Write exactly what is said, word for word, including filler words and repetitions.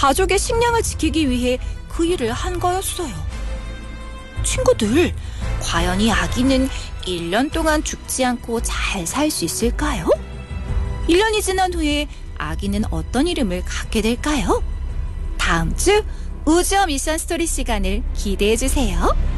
가족의 식량을 지키기 위해 그 일을 한 거였어요. 친구들, 과연 이 아기는 일 년 동안 죽지 않고 잘 살 수 있을까요? 일 년이 지난 후에 아기는 어떤 이름을 갖게 될까요? 다음 주 우주어 미션 스토리 시간을 기대해 주세요.